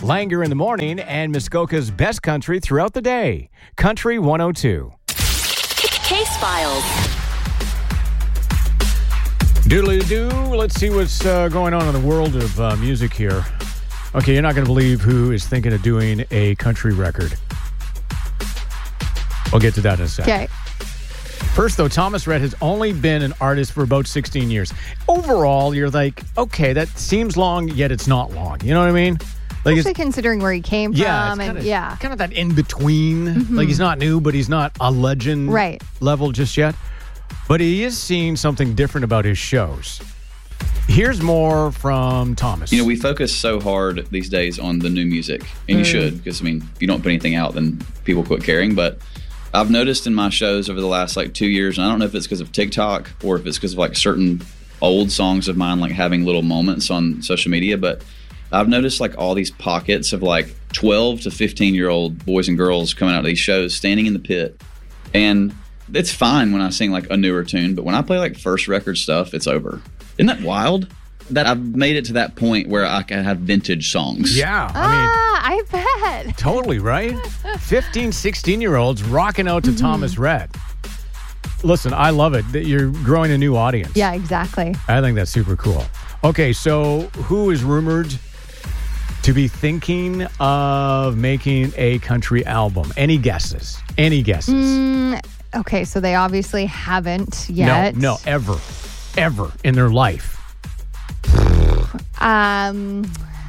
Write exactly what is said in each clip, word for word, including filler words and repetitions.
Langer in the morning and Muskoka's best country throughout the day. Country one oh two. Case Files. Doodly-doo. Let's see what's uh, going on in the world of uh, music here. Okay, you're not going to believe who is thinking of doing a country record. We'll get to that in a second. Okay. First, though, Thomas Rhett has only been an artist for about sixteen years. Overall, you're like, okay, that seems long, yet it's not long. You know what I mean? Like, Especially considering where he came yeah, from. it's and kinda, yeah. kind of that in-between. Mm-hmm. Like, he's not new, but he's not a legend right. level just yet. But he is seeing something different about his shows. Here's more from Thomas. You know, we focus so hard these days on the new music, and you mm. should, because, I mean, if you don't put anything out, then people quit caring. But I've noticed in my shows over the last, like, two years, and I don't know if it's because of TikTok or if it's because of, like, certain old songs of mine, like, having little moments on social media, but I've noticed, like, all these pockets of, like, twelve to fifteen-year-old boys and girls coming out of these shows, standing in the pit. And it's fine when I sing, like, a newer tune, but when I play, like, first record stuff, it's over. Isn't that wild? That I've made it to that point where I can have vintage songs. Yeah. I mean, ah, I bet. Totally, right? fifteen, sixteen-year-olds rocking out to mm-hmm. Thomas Rhett. Listen, I love it that you're growing a new audience. Yeah, exactly. I think that's super cool. Okay, so who is rumored to be thinking of making a country album? Any guesses? Any guesses? Mm, okay, so they obviously haven't yet. No, no, ever. Ever in their life. Um,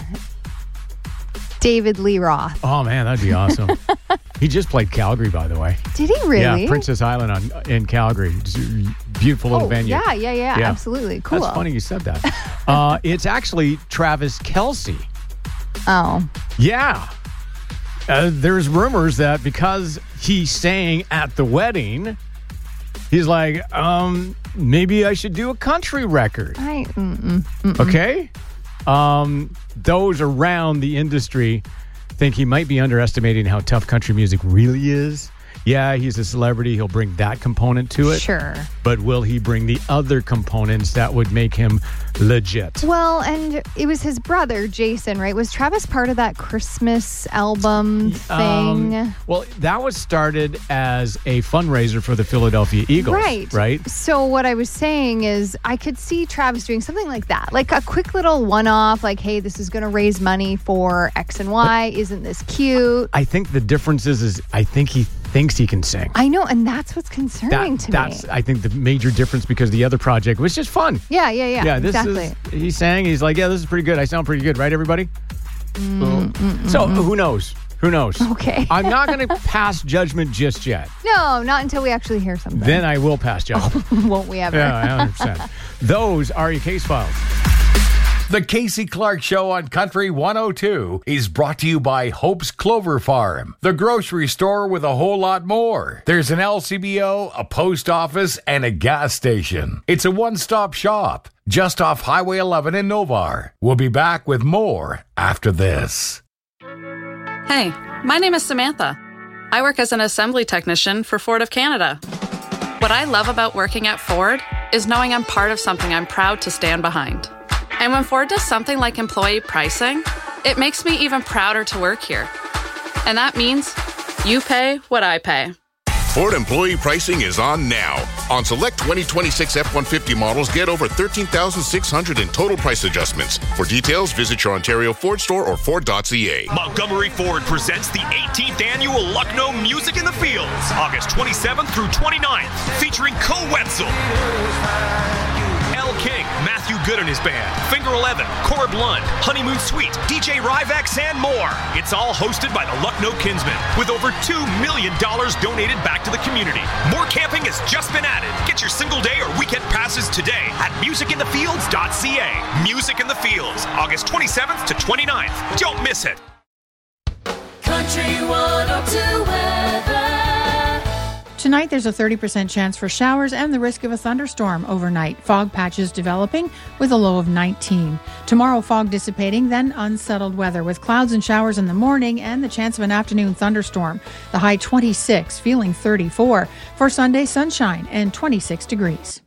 David Lee Roth. Oh, man, that'd be awesome. He just played Calgary, by the way. Did he really? Yeah, Princess Island on, in Calgary. It's a beautiful little oh, venue. Yeah, yeah, yeah, yeah, absolutely. Cool. That's funny you said that. uh, it's actually Travis Kelce. Oh. Yeah. Uh, there's rumors that because he sang at the wedding, he's like, um, maybe I should do a country record. I, mm-mm, mm-mm. Okay? Um, those around the industry think he might be underestimating how tough country music really is. Yeah, he's a celebrity. He'll bring that component to it. Sure. But will he bring the other components that would make him legit? Well, and it was his brother, Jason, right? Was Travis part of that Christmas album thing? Um, well, that was started as a fundraiser for the Philadelphia Eagles. Right. Right. So what I was saying is I could see Travis doing something like that. Like a quick little one-off, like, hey, this is going to raise money for X and Y. But isn't this cute? I think the difference is, is I think he thinks he can sing. I know, and that's what's concerning that, to that's, me. I think, the major difference, because the other project was just fun. Yeah, yeah, yeah. Yeah, this exactly. is, he sang, he's like, yeah, this is pretty good. I sound pretty good, right, everybody? Mm, mm, so, mm, who knows? Who knows? Okay. I'm not going to pass judgment just yet. No, not until we actually hear something. Then I will pass judgment. Oh, won't we ever? Yeah, one hundred percent. Those are your case files. The Casey Clark Show on Country one oh two is brought to you by Hope's Clover Farm, the grocery store with a whole lot more. There's an L C B O, a post office, and a gas station. It's a one-stop shop just off Highway eleven in Novar. We'll be back with more after this. Hey, my name is Samantha. I work as an assembly technician for Ford of Canada. What I love about working at Ford is knowing I'm part of something I'm proud to stand behind. And when Ford does something like employee pricing, it makes me even prouder to work here. And that means you pay what I pay. Ford employee pricing is on now. On select twenty twenty-six F one fifty models, get over thirteen thousand six hundred in total price adjustments. For details, visit your Ontario Ford store or Ford dot C A. Montgomery Ford presents the eighteenth Annual Lucknow Music in the Fields, August twenty-seventh through twenty-ninth, featuring Co Wetzel, L. King, Matthew Good and his band, Finger eleven, Cora Blund, Honeymoon Suite, D J Ryvex, and more. It's all hosted by the Lucknow Kinsmen, with over two million dollars donated back to the community. More camping has just been added. Get your single day or weekend passes today at music in the fields dot c a. Music in the Fields, August twenty-seventh to twenty-ninth. Don't miss it. Country one oh two weather. Tonight, there's a thirty percent chance for showers and the risk of a thunderstorm overnight. Fog patches developing with a low of nineteen. Tomorrow, fog dissipating, then unsettled weather with clouds and showers in the morning and the chance of an afternoon thunderstorm. The high twenty-six, feeling thirty-four. For Sunday, sunshine and twenty-six degrees.